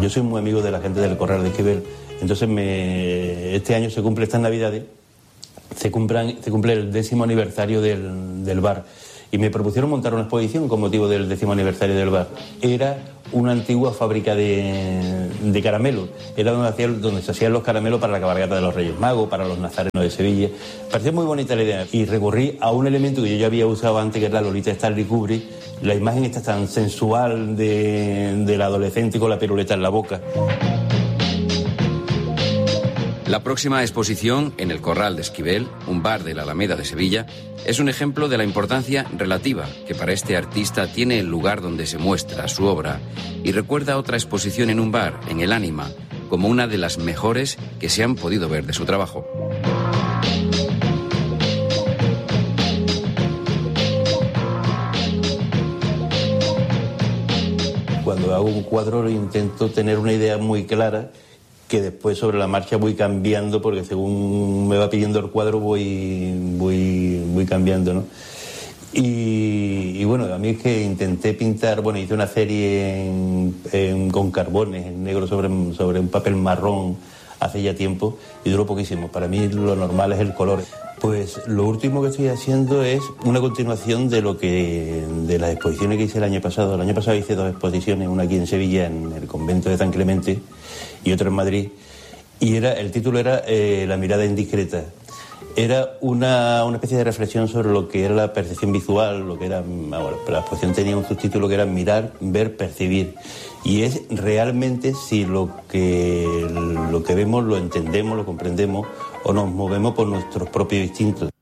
Yo soy muy amigo de la gente del Corral de Esquivel, entonces este año se cumple, estas Navidades, se cumple el 10º aniversario del bar. Y me propusieron montar una exposición con motivo del 10º aniversario del bar. Era una antigua fábrica de caramelos. Era donde se hacían los caramelos para la cabalgata de los Reyes Magos, para los nazarenos de Sevilla. Pareció muy bonita la idea. Y recurrí a un elemento que yo ya había usado antes, que era la Lolita Stanley Kubrick. La imagen esta tan sensual del adolescente con la piruleta en la boca. La próxima exposición, en el Corral de Esquivel, un bar de la Alameda de Sevilla, es un ejemplo de la importancia relativa que para este artista tiene el lugar donde se muestra su obra, y recuerda otra exposición en un bar, en el Ánima, como una de las mejores que se han podido ver de su trabajo. Cuando hago un cuadro intento tener una idea muy clara, que después sobre la marcha voy cambiando, porque según me va pidiendo el cuadro voy cambiando, ¿no? Y bueno, a mí es que intenté pintar, bueno, hice una serie con carbones en negro sobre un papel marrón hace ya tiempo y duró poquísimo. Para mí lo normal es el color. Pues lo último que estoy haciendo es una continuación de las exposiciones que hice el año pasado. El año pasado hice 2 exposiciones, una aquí en Sevilla, en el convento de San Clemente, y otra en Madrid. Y el título era La mirada indiscreta. Era una especie de reflexión sobre lo que era la percepción visual, lo que era, bueno, la exposición tenía un subtítulo que era mirar, ver, percibir. Y es realmente si lo que vemos lo entendemos, lo comprendemos o nos movemos por nuestros propios instintos.